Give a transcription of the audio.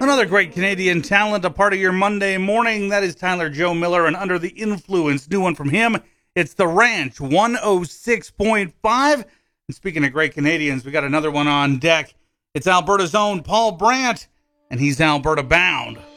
Another great Canadian talent, a part of your Monday morning. That is Tyler Joe Miller, and Under the Influence, new one from him. It's The Ranch, 106.5. And speaking of great Canadians, we got another one on deck. It's Alberta's own Paul Brandt, and he's Alberta bound.